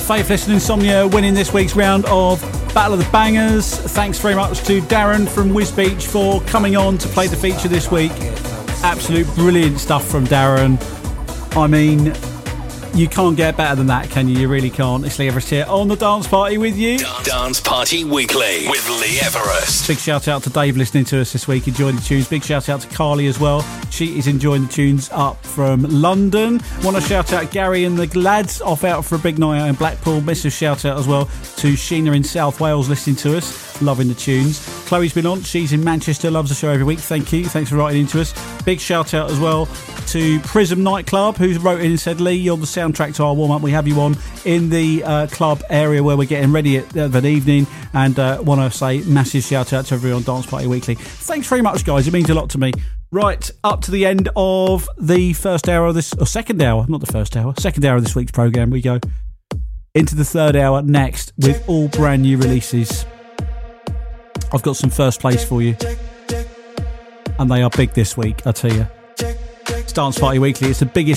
Faithless and Insomnia winning this week's round of Battle of the Bangers. Thanks very much to Darren from Wisbeach for coming on to play the feature this week. Absolute brilliant stuff from Darren. I mean, you can't get better than that, can you? You really can't. It's Lee Everest here on the Dance Party with you. Dance Party Weekly with Lee Everest. Big shout out to Dave listening to us this week, enjoying the tunes. Big shout out to Carly as well. She is enjoying the tunes up from London. Want to shout out Gary and the lads off out for a big night out in Blackpool. Massive shout out as well to Sheena in South Wales listening to us, loving the tunes. Chloe's been on. She's in Manchester, loves the show every week. Thank you. Thanks for writing into us. Big shout out as well to Prism Nightclub, who wrote in and said, Lee, you're the soundtrack to our warm-up. We have you on in the club area where we're getting ready for the evening, and want to say massive shout out to everyone on Dance Party Weekly. Thanks very much, guys. It means a lot to me. Right, up to the end of the first hour of this, or second hour, not the first hour, second hour of this week's programme. We go into the third hour next with all brand new releases. I've got some first place for you, and they are big this week, I tell you. It's Dance Party Weekly. It's the biggest